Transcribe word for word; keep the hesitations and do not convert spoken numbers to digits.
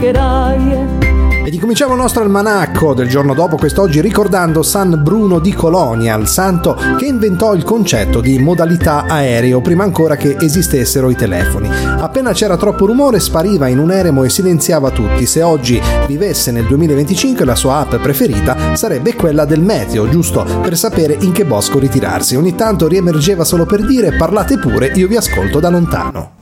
chiacchieraie. E ricominciamo il nostro almanacco del giorno dopo quest'oggi ricordando San Bruno di Colonia, il santo che inventò il concetto di modalità aereo prima ancora che esistessero i telefoni. Appena c'era troppo rumore spariva in un eremo e silenziava tutti. Se oggi vivesse nel duemilaventicinque la sua app preferita sarebbe quella del meteo, giusto per sapere in che bosco ritirarsi. Ogni tanto riemergeva solo per dire parlate pure, io vi ascolto da lontano.